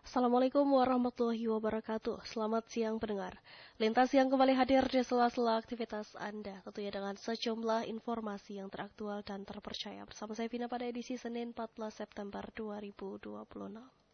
Assalamualaikum warahmatullahi wabarakatuh. Selamat siang pendengar. Lintas yang kembali hadir di sela-sela aktivitas Anda, tentunya dengan sejumlah informasi yang teraktual dan terpercaya. Bersama saya Vina pada edisi Senin 14 September 2026.